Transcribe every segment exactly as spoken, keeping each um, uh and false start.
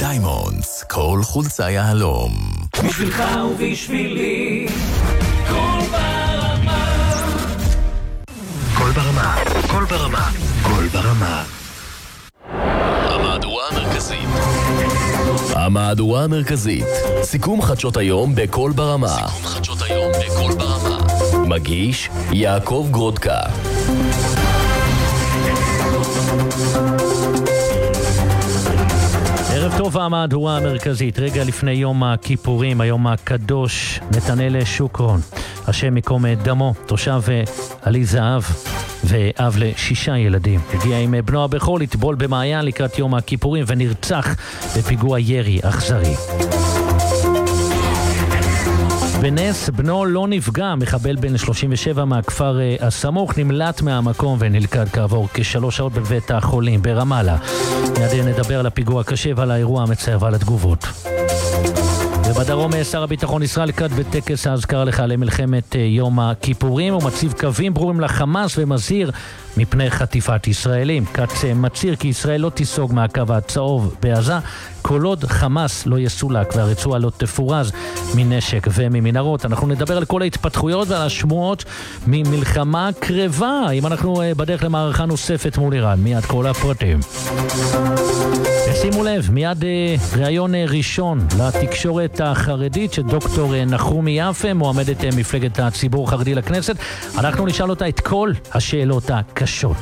דיימונדס, כל חולצה יהלום. בשבילך ובשבילי, כל ברמה. כל ברמה, כל ברמה, כל ברמה. המהדורה המרכזית. המהדורה המרכזית. סיכום חדשות היום בכל ברמה. סיכום חדשות היום בכל ברמה. מגיש יעקב גרודקה. ערב טוב, המהדורה המרכזית. רגע לפני יום הכיפורים, היום הקדוש, נתנאל שוקרון, השם יקום דמו, תושב עלי זהב ואב לשישה ילדים. הגיע עם בנו הבכור לטבול במעיין לקראת יום הכיפורים ונרצח בפיגוע ירי אכזרי. בנס בנו לא נפגע, מחבל בן שלושים ושבע מהכפר הסמוך נמלט מהמקום ונלכד כעבור כשלוש שעות בבית החולים ברמאללה. מיד נדבר על הפיגוע הקשה ועל האירוע המצער ועל התגובות. ובדרום שר הביטחון ישראל כץ בטקס האזכרה לחיילי מלחמת יום הכיפורים ומציב קווים ברורים לחמאס ומזהיר מפני חטיפת ישראלים. כץ מצהיר כי ישראל לא תיסוג מהקו הצהוב בעזה כל עוד חמאס לא יסולק והרצועה לא תפורז מנשק וממנהרות. אנחנו נדבר על כל ההתפתחויות ועל השמועות ממלחמה קרבה, אם אנחנו בדרך למערכה נוספת מול איראן. מיד כל הפרטים. שימו לב, מיד ראיון ראשון לתקשורת החרדית של דוקטור נחומי יפה, מועמדת מפלגת הציבור החרדי לכנסת. אנחנו נשאל אותה את כל השאלות הקשות.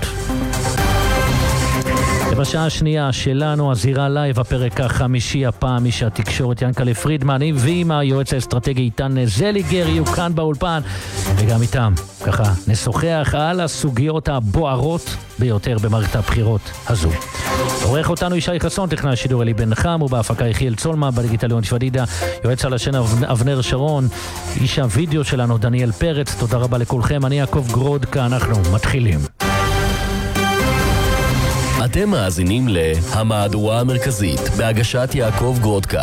ובשעה השנייה שלנו, הזירה לייב, הפרק החמישי, הפעם איש התקשורת ינקלה פרידמן ועם היועץ האסטרטגי איתן זליגר יהיו כאן באולפן, וגם איתם ככה נשוחח על הסוגיות הבוערות ביותר במערכת הבחירות הזו. עורך אותנו ישי חסון, טכנאי השידור אלי בן חם, ובהפקה יחיאל צולמה, בדיגיטל יונתן פדידה, יועץ הלשון אבנר שרון, איש הוידאו שלנו דניאל פרץ. תודה רבה לכולכם, אני יעקב גרודקה, אנחנו מתחילים. אתם מאזינים להמהדורה המרכזית בהגשת יעקב גרודקה.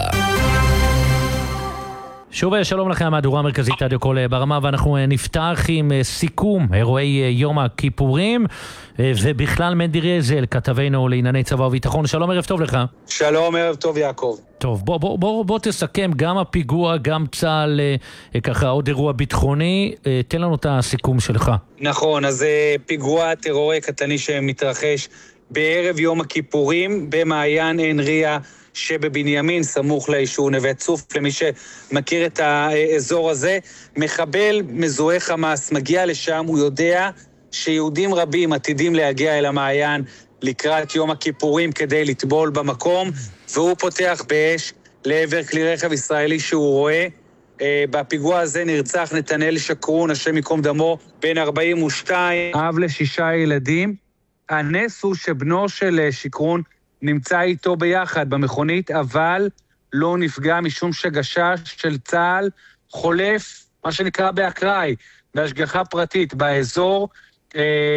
שוב שלום לכם, המהדורה המרכזית עד כל ברמה, ואנחנו נפתח עם סיכום אירועי יום הכיפורים, ובכלל מנדי רזל, כתבנו לענייני צבא וביטחון. שלום, ערב טוב לך. שלום, ערב טוב יעקב. טוב, בוא, בוא, בוא, בוא תסכם גם הפיגוע, גם צה"ל, ככה עוד אירוע ביטחוני, תן לנו את הסיכום שלך. נכון, אז פיגוע טרור קטלני שמתרחש בערב יום הכיפורים במעיין עין ריה שבבנימין, סמוך ליישוב נווה צוף. למי שמכיר את האזור הזה, מחבל מזוהה חמאס מגיע לשם, הוא יודע שיהודים רבים עתידים להגיע אל המעיין לקראת יום הכיפורים כדי לטבול במקום, והוא פותח באש לעבר כלי רכב ישראלי שהוא רואה. בפיגוע הזה נרצח נתנאל שוקרון, השם יקום דמו, בן ארבעים ושתיים, אב לשישה ילדים. הנס הוא שבנו של שוקרון נמצא איתו ביחד במכונית, אבל לא נפגע משום שגשש של צה"ל חולף, מה שנקרא באקראי, בהשגחה פרטית באזור.